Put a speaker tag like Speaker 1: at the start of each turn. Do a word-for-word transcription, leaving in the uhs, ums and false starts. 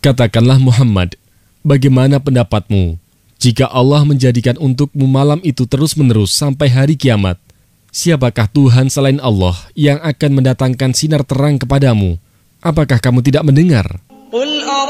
Speaker 1: Katakanlah Muhammad, bagaimana pendapatmu jika Allah menjadikan untukmu malam itu terus-menerus sampai hari kiamat? Siapakah Tuhan selain Allah yang akan mendatangkan sinar terang kepadamu? Apakah kamu tidak mendengar?